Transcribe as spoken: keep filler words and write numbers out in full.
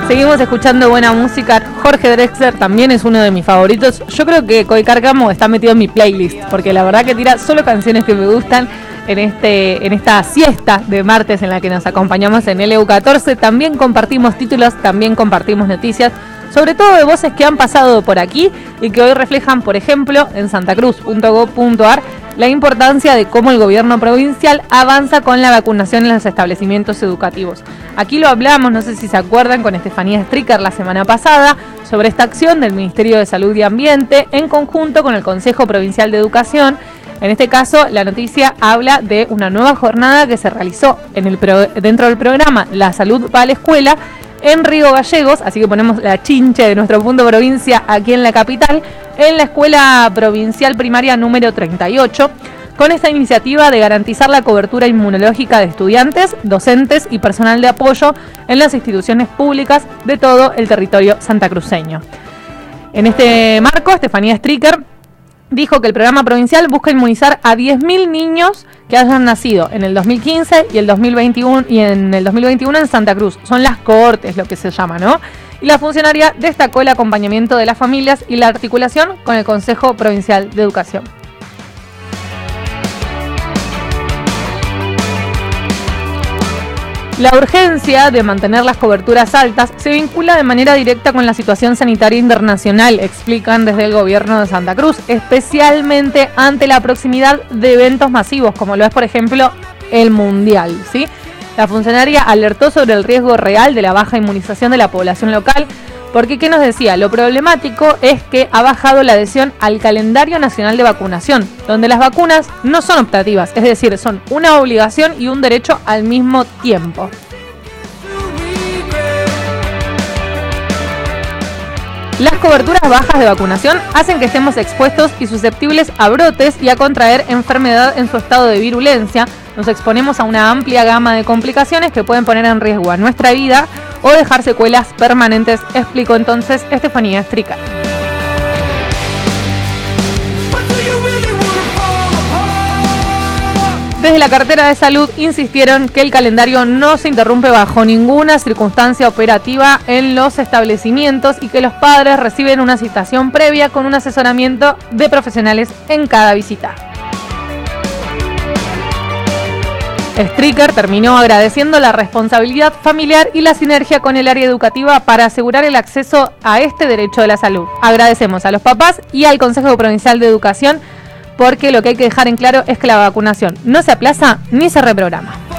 Seguimos escuchando buena música. Jorge Drexler también es uno de mis favoritos. Yo creo que Coy Cárcamo está metido en mi playlist, porque la verdad que tira solo canciones que me gustan en este en esta siesta de martes en la que nos acompañamos en L U catorce. También compartimos títulos, también compartimos noticias, sobre todo de voces que han pasado por aquí y que hoy reflejan, por ejemplo, en santacruz punto gob punto ar, la importancia de cómo el gobierno provincial avanza con la vacunación en los establecimientos educativos. Aquí lo hablamos, no sé si se acuerdan, con Estefanía Stricker la semana pasada, sobre esta acción del Ministerio de Salud y Ambiente en conjunto con el Consejo Provincial de Educación. En este caso, la noticia habla de una nueva jornada que se realizó en el pro, dentro del programa La Salud va a la Escuela, en Río Gallegos, así que ponemos la chinche de nuestro punto provincia aquí en la capital, en la Escuela Provincial Primaria número treinta y ocho, con esta iniciativa de garantizar la cobertura inmunológica de estudiantes, docentes y personal de apoyo en las instituciones públicas de todo el territorio santacruceño. En este marco, Estefanía Stricker dijo que el programa provincial busca inmunizar a diez mil niños que hayan nacido en el dos mil quince y el dos mil veintiuno y en el dos mil veintiuno en Santa Cruz. Son las cohortes, lo que se llama, ¿no? Y la funcionaria destacó el acompañamiento de las familias y la articulación con el Consejo Provincial de Educación. La urgencia de mantener las coberturas altas se vincula de manera directa con la situación sanitaria internacional, explican desde el gobierno de Santa Cruz, especialmente ante la proximidad de eventos masivos, como lo es, por ejemplo, el Mundial, ¿sí? La funcionaria alertó sobre el riesgo real de la baja inmunización de la población local, porque, ¿qué nos decía? Lo problemático es que ha bajado la adhesión al calendario nacional de vacunación, donde las vacunas no son optativas, es decir, son una obligación y un derecho al mismo tiempo. Las coberturas bajas de vacunación hacen que estemos expuestos y susceptibles a brotes y a contraer enfermedad en su estado de virulencia. Nos exponemos a una amplia gama de complicaciones que pueden poner en riesgo a nuestra vida o dejar secuelas permanentes, explicó entonces Estefanía Stricker. Desde la cartera de salud insistieron que el calendario no se interrumpe bajo ninguna circunstancia operativa en los establecimientos y que los padres reciben una citación previa con un asesoramiento de profesionales en cada visita. Stricker terminó agradeciendo la responsabilidad familiar y la sinergia con el área educativa para asegurar el acceso a este derecho de la salud. Agradecemos a los papás y al Consejo Provincial de Educación, porque lo que hay que dejar en claro es que la vacunación no se aplaza ni se reprograma.